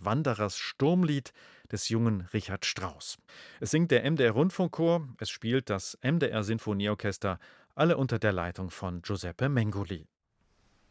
Wanderers Sturmlied des jungen Richard Strauss. Es singt der MDR-Rundfunkchor, es spielt das MDR-Sinfonieorchester, alle unter der Leitung von Giuseppe Mengoli.